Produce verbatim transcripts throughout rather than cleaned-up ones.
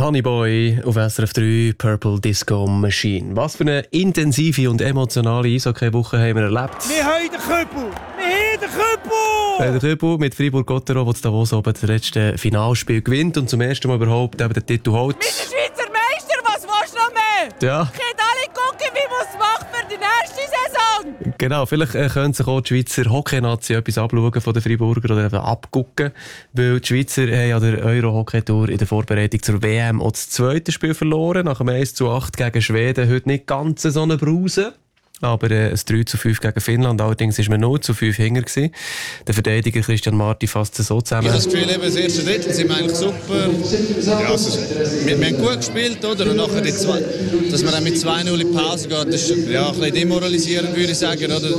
Honeyboy auf S R F drei, Purple Disco Machine. Was für eine intensive und emotionale Eishockey-Woche haben wir erlebt. Wir haben den Küppel! Wir haben den Küppel! Der Küppel mit Fribourg-Gotteron, der in Davos oben das letzte Finalspiel gewinnt und zum ersten Mal überhaupt eben den Titel holt. Wir sind Schweizer Meister, was willst du noch mehr? Ja. Könnt alle gucken, wie man es macht für die nächste Saison! Genau, vielleicht äh, können sich auch die Schweizer Hockey-Nazi etwas abschauen von den Friburger oder eben abgucken, weil die Schweizer haben ja der Euro-Hockey-Tour in der Vorbereitung zur W M auch das zweite Spiel verloren, nach einem eins zu acht gegen Schweden. Heute nicht ganz so eine Brause, aber äh, ein drei zu fünf gegen Finnland. Allerdings war man null zu fünf hinter gewesen. Der Verteidiger Christian Marti fasst es so zusammen. Ich habe das Gefühl, eben, das erste Drittel sind wir eigentlich super. Ja, also, wir, wir haben gut gespielt, oder? Und nachher die zwei, dass man dann mit zwei null in die Pause geht, das ist ja, ein bisschen demoralisierend, würde ich sagen. Oder?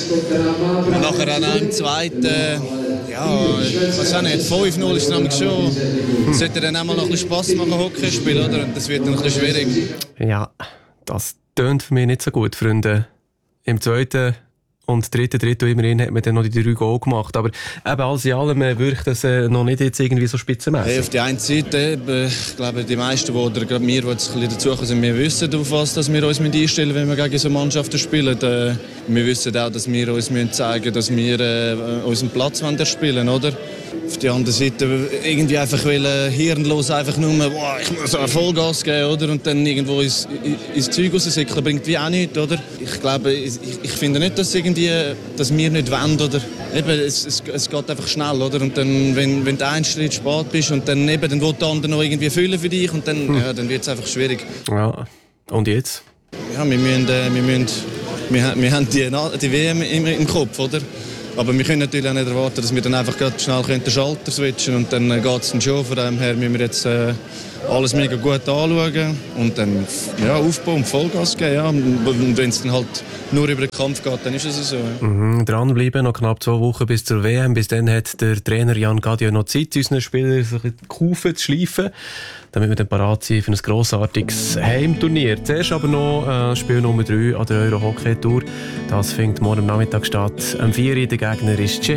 Und nachher dann im zweiten, ja, ich weiß auch nicht, fünf null ist dann schon. Es sollte dann auch mal noch ein bisschen Spass machen, Hockey spielen, oder? Und das wird dann ein bisschen schwierig. Ja, das tönt für mich nicht so gut, Freunde. Im zweiten und dritten Drittel immerhin hat man dann noch die drei Goal gemacht. Aber eben alles in allem wirkt das äh, noch nicht jetzt irgendwie so spitzenmäßig. Hey, auf der einen Seite, ich glaube, die meisten, die, oder gerade wir, die jetzt ein bisschen dazukommen sind, wir wissen, auf was dass wir uns einstellen müssen, wenn wir gegen so Mannschaften spielen. Äh, wir wissen auch, dass wir uns zeigen müssen, dass wir äh, unseren Platz spielen wollen, oder? Auf der anderen Seite irgendwie einfach wollen, hirnlos einfach nur, boah, ich muss Vollgas geben, oder? Und dann irgendwo ins, ins Zeug raussickeln, bringt wie auch nichts, oder? Ich glaube, ich, ich finde nicht, dass, irgendwie, dass wir nicht wollen, oder? Eben, es, es, es geht einfach schnell, oder? Und dann, wenn, wenn du einen Schritt spät bist und dann, eben, dann will der andere noch irgendwie füllen für dich und dann, hm. ja, dann wird es einfach schwierig. Ja, und jetzt? Ja, wir müssen, äh, wir müssen, wir, wir haben die, die W M immer im Kopf, oder? Aber wir können natürlich auch nicht erwarten, dass wir dann einfach schnell den Schalter switchen und dann geht es dann schon. Von dem her müssen wir jetzt äh, alles mega gut anschauen und dann ja, aufbauen, Vollgas geben. Ja. Und wenn es dann halt nur über den Kampf geht, dann ist es so. Ja. Mhm, dranbleiben, noch knapp zwei Wochen bis zur W M. Bis dann hat der Trainer Jan Gadja noch Zeit, unseren Spielern so ein bisschen die Kufen zu schleifen, damit wir dann parat sind für ein grossartiges Heimturnier. Zuerst aber noch äh, Spiel Nummer drei an der Euro Hockey Tour. Das findet morgen am Nachmittag statt. Am vier Uhr der Gegner ist